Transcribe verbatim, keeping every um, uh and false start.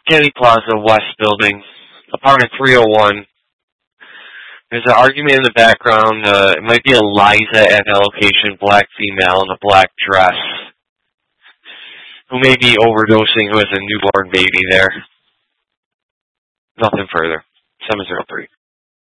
Kennedy Plaza West building, apartment three oh one. There's an argument in the background. Uh, it might be Eliza at that location, black female in a black dress, who may be overdosing, who has a newborn baby there. Nothing further. seven zero three.